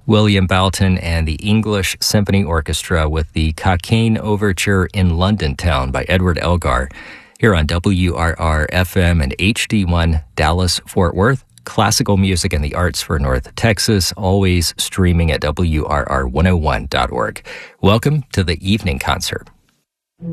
William Boulton and the English Symphony Orchestra with the Cockaigne Overture in London Town by Edward Elgar, here on WRR-FM and HD1 Dallas-Fort Worth. Classical music and the arts for North Texas, always streaming at WRR101.org. Welcome to the evening concert.